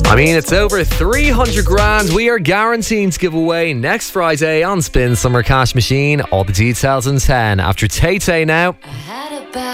I mean, it's over 300 grand we are guaranteeing to give away next Friday on Spin Summer Cash Machine. All the details in 10 after Tay Tay now.